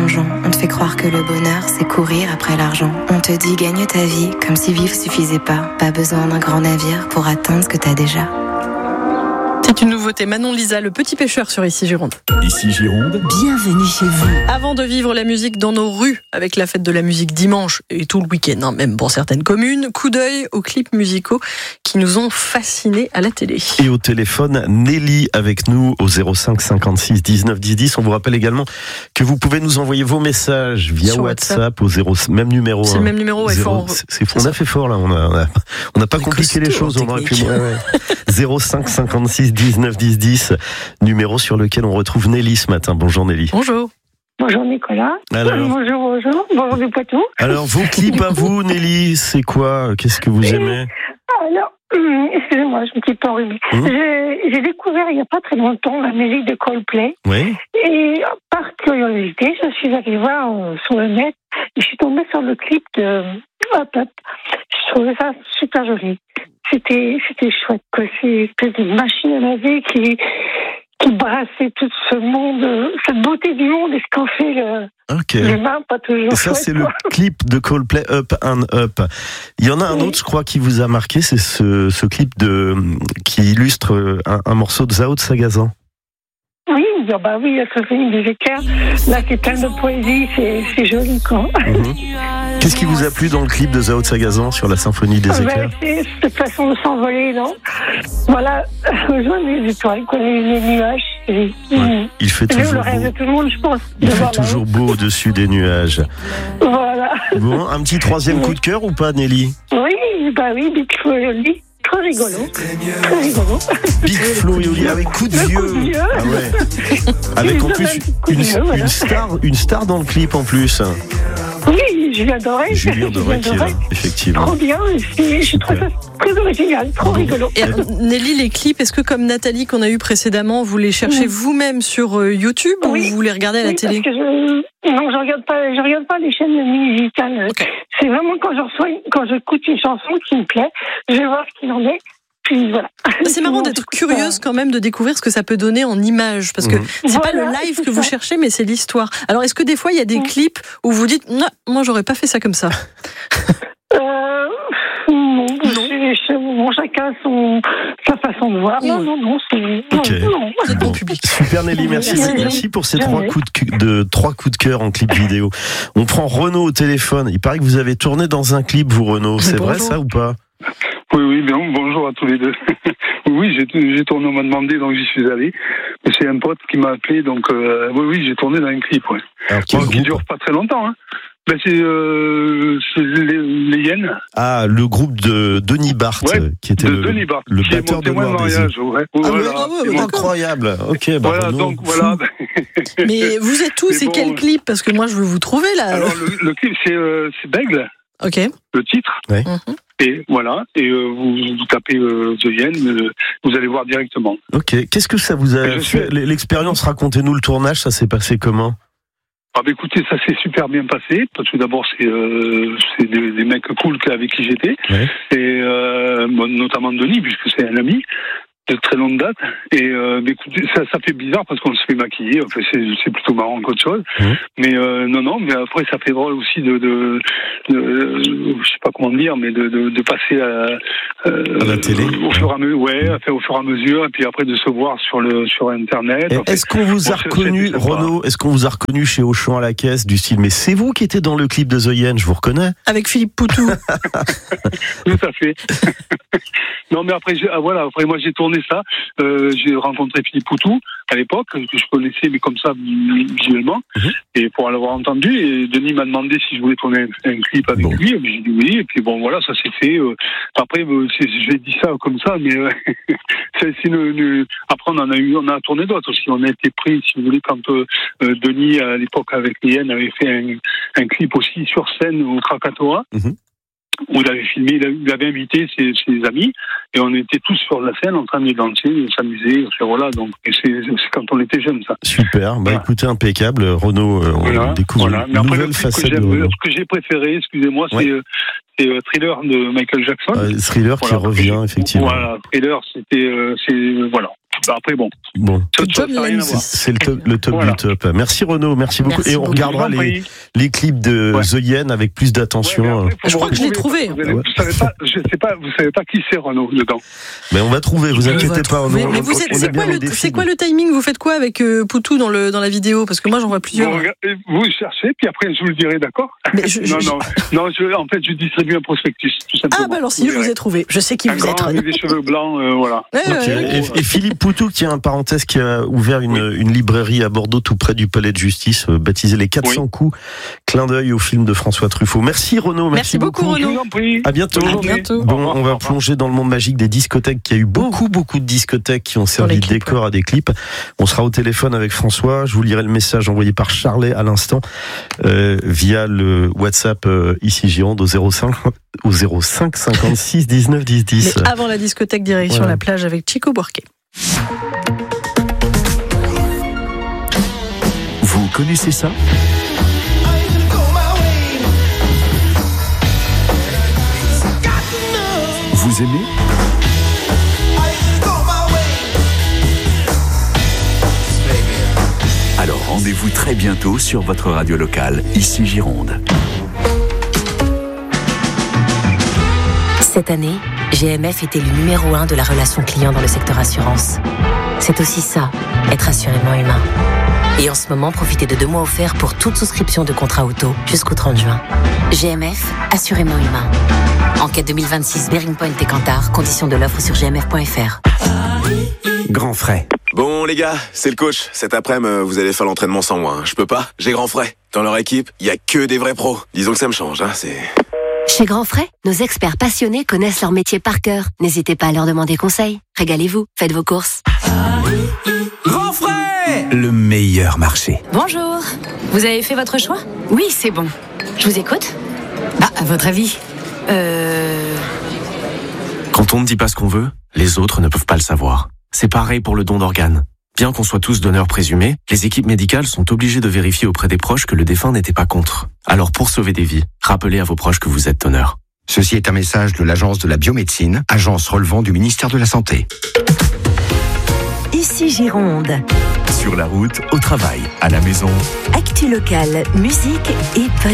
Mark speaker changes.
Speaker 1: plongeon. On te fait croire que le bonheur, c'est courir après l'argent. On te dit gagne ta vie, comme si vivre suffisait pas. Pas besoin d'un grand navire pour atteindre ce que t'as déjà.
Speaker 2: C'est une nouveauté. Manon Lisa, le petit pêcheur sur Ici Gironde.
Speaker 3: Ici Gironde,
Speaker 4: Bienvenue chez vous.
Speaker 2: Avant de vivre la musique dans nos rues, avec la fête de la musique dimanche et tout le week-end, même pour certaines communes, coup d'œil aux clips musicaux qui nous ont fascinés à la télé.
Speaker 3: et au téléphone Nelly avec nous au 05 56 19 10 10. On vous rappelle également que vous pouvez nous envoyer vos messages via
Speaker 2: Sur
Speaker 3: WhatsApp au même numéro.
Speaker 2: C'est le même numéro,
Speaker 3: On a fait fort là, on n'a pas compliqué les choses. On aurait pu. 05 56 19 10 10, numéro sur lequel on retrouve Nelly ce matin. Bonjour Nelly.
Speaker 2: Bonjour.
Speaker 5: Bonjour Nicolas.
Speaker 3: Alors,
Speaker 5: Bonjour du Poitou.
Speaker 3: alors vos clips à vous Nelly, c'est quoi? Qu'est-ce que vous aimez?
Speaker 5: Alors, excusez-moi, je me quitte en rubis. J'ai découvert il n'y a pas très longtemps la musique de Coldplay.
Speaker 3: Oui.
Speaker 5: Et par curiosité, je suis allée voir sur le net et je suis tombée sur le clip de Hop Up. Je trouvais ça super joli. C'était chouette, que c'est une machine à laver qui brassait tout ce monde, cette beauté du monde et ce qu'en fait l'humain, pas toujours.
Speaker 3: Ça,
Speaker 5: chouette,
Speaker 3: c'est
Speaker 5: quoi.
Speaker 3: le clip de Coldplay, Up and Up. Il y en a un autre, je crois, qui vous a marqué, c'est ce clip qui illustre un morceau de Zao de Sagazan.
Speaker 5: Oui, oui, la symphonie des éclairs. Là, c'est plein de poésie, c'est joli, quoi.
Speaker 3: Qu'est-ce qui vous a plu dans le clip de Zao de Sagazan sur la symphonie des éclairs?
Speaker 5: C'est cette façon de s'envoler, non? Voilà, rejoindre les étoiles, quoi, les nuages.
Speaker 3: Il fait
Speaker 5: C'est
Speaker 3: toujours
Speaker 5: le rêve de
Speaker 3: beau.
Speaker 5: tout le monde, je pense.
Speaker 3: Il fait toujours beau au-dessus des nuages.
Speaker 5: Voilà.
Speaker 3: Bon, un petit troisième coup de cœur ou pas, Nelly?
Speaker 5: Oui, Big Flo et Oli. Très rigolo. Très rigolo.
Speaker 3: Big Flo et Oli avec coup de vieux. Ah ouais. Avec en plus une star dans le clip en plus.
Speaker 5: Oui, Julien Doré.
Speaker 3: Julien Doré qui est là, effectivement.
Speaker 5: Trop bien, je trouve ça très original, trop rigolo.
Speaker 2: Et Nelly, les clips, est-ce que comme Nathalie qu'on a eu précédemment, vous les cherchez vous-même sur YouTube ou vous les regardez à la télé?
Speaker 5: Parce que non, je regarde pas les chaînes musicales.
Speaker 2: Okay.
Speaker 5: C'est vraiment quand j'écoute une chanson qui me plaît, je vais voir ce qu'il en est. Puis voilà.
Speaker 2: C'est marrant d'être curieuse quand même de découvrir ce que ça peut donner en images, parce que c'est pas le live que vous cherchez, mais c'est l'histoire. Alors est-ce que des fois il y a des clips où vous dites non, moi j'aurais pas fait ça comme ça?
Speaker 5: Non, chacun sa façon de voir. Non, c'est
Speaker 2: Vous êtes bon public.
Speaker 3: Super Nelly, merci pour ces trois coups de cœur en clip vidéo. On prend Renaud au téléphone. Il paraît que vous avez tourné dans un clip, vous Renaud. C'est vrai ça ou pas?
Speaker 6: Oui, bien, bonjour à tous les deux. Oui, j'ai tourné, on m'a demandé, donc j'y suis allé. C'est un pote qui m'a appelé, donc oui, j'ai tourné dans un clip, ouais.
Speaker 3: Alors,
Speaker 6: Qui dure pas très longtemps, hein. C'est les Hyènes.
Speaker 3: Ah, le groupe de Denis Barthes, qui était le batteur de Noir Désir. Incroyable. Ok,
Speaker 6: voilà, donc voilà.
Speaker 2: Mais vous êtes tous, c'est quel clip? Parce que moi je veux vous trouver là.
Speaker 6: Alors le clip c'est Bègle.
Speaker 2: Ok.
Speaker 6: Le titre.
Speaker 3: Ouais.
Speaker 6: Et voilà, et vous tapez The Hyène, vous allez voir directement.
Speaker 3: Ok, qu'est-ce que ça vous a fait? L'expérience, racontez-nous le tournage, ça s'est passé comment?
Speaker 6: Écoutez, ça s'est super bien passé, parce que d'abord c'est des mecs cool avec qui j'étais, et notamment Denis, puisque c'est un ami de très longue date, et écoutez, ça fait bizarre parce qu'on se fait maquiller, enfin c'est plutôt marrant qu'autre chose, mais non, mais après ça fait drôle aussi de je sais pas comment dire, mais de passer à
Speaker 3: la télé,
Speaker 6: au fur et à mesure, au fur et à mesure, et puis après de se voir sur internet.
Speaker 3: Est-ce qu'on vous a reconnu, Renaud? Est-ce qu'on vous a reconnu chez Auchan à la caisse du style, mais c'est vous qui étiez dans le clip de The Hyène, je vous reconnais? Avec Philippe Poutou.
Speaker 6: Tout à fait. Non, mais après moi j'ai tourné ça. J'ai rencontré Philippe Poutou à l'époque, que je connaissais, mais comme ça, visuellement, et pour l'avoir entendu. Et Denis m'a demandé si je voulais tourner un clip avec lui. Et j'ai dit oui. Et puis bon, voilà, ça s'est fait. Après, j'ai dit ça comme ça, mais après on a tourné d'autres aussi. On a été pris, si vous voulez, quand Denis à l'époque avec Liane avait fait un clip aussi sur scène au Krakatoa. Où il avait filmé, il avait invité ses amis, et on était tous sur la scène en train de danser, de s'amuser, voilà, donc c'est quand on était jeunes, ça.
Speaker 3: Super, écoutez, impeccable, Renaud, on découvre une nouvelle facette de Renaud.
Speaker 6: Ce que j'ai préféré, excusez-moi, c'est Thriller de Michael Jackson.
Speaker 3: Thriller qui revient, effectivement.
Speaker 6: Voilà, Thriller, voilà. Après, bon.
Speaker 3: C'est le top du top. Merci Renaud, merci beaucoup. Et on regardera les clips de The Yen avec plus d'attention.
Speaker 2: Je crois que je l'ai trouvé.
Speaker 6: Vous savez pas qui c'est Renaud dedans.
Speaker 3: Mais on va trouver, vous inquiétez pas.
Speaker 2: Mais c'est quoi le timing? Vous faites quoi avec Poutou dans la vidéo? Parce que moi j'en vois plusieurs.
Speaker 6: Vous cherchez, puis après je vous le dirai, d'accord? Non, en fait je distribue un prospectus, tout simplement.
Speaker 2: Ah bah alors si je vous ai trouvé, je sais qui vous êtes.
Speaker 6: Avec des cheveux blancs, voilà.
Speaker 3: Et Philippe Poutou, qui a ouvert une librairie à Bordeaux tout près du Palais de Justice, baptisée Les 400 coups, clin d'œil au film de François Truffaut. Merci Renaud, merci beaucoup
Speaker 2: Renaud.
Speaker 3: À bientôt. Bon, on va plonger dans le monde magique des discothèques. Il y a eu beaucoup de discothèques qui ont servi de décor à des clips. On sera au téléphone avec François. Je vous lirai le message envoyé par Charlet à l'instant via le WhatsApp ici Gironde au 05 56 19 10 10.
Speaker 2: Mais avant la discothèque, direction la plage avec Chico Buarque.
Speaker 4: Vous connaissez ça ? Vous aimez ? Alors rendez-vous très bientôt sur votre radio locale, ici Gironde.
Speaker 7: Cette année, GMF était le numéro 1 de la relation client dans le secteur assurance. C'est aussi ça, être assurément humain. Et en ce moment, profitez de 2 mois offerts pour toute souscription de contrat auto jusqu'au 30 juin. GMF, assurément humain. Enquête 2026, Bearing Point et Kantar. Conditions de l'offre sur gmf.fr.
Speaker 8: Grand frais. Bon les gars, c'est le coach. Cet après-midi, vous allez faire l'entraînement sans moi. Je peux pas, j'ai Grand frais. Dans leur équipe, il y a que des vrais pros. Disons que ça me change, c'est...
Speaker 7: Chez Grand Frais, nos experts passionnés connaissent leur métier par cœur. N'hésitez pas à leur demander conseil. Régalez-vous, faites vos courses.
Speaker 4: Grand frais, le meilleur marché.
Speaker 9: Bonjour, vous avez fait votre choix? Oui, c'est bon. Je vous écoute. À votre avis
Speaker 10: Quand on ne dit pas ce qu'on veut, les autres ne peuvent pas le savoir. C'est pareil pour le don d'organes. Bien qu'on soit tous donneurs présumés, les équipes médicales sont obligées de vérifier auprès des proches que le défunt n'était pas contre. Alors pour sauver des vies, rappelez à vos proches que vous êtes donneur.
Speaker 11: Ceci est un message de l'Agence de la biomédecine, agence relevant du ministère de la Santé.
Speaker 7: Ici Gironde.
Speaker 4: Sur la route, au travail, à la maison.
Speaker 7: Actu locale, musique et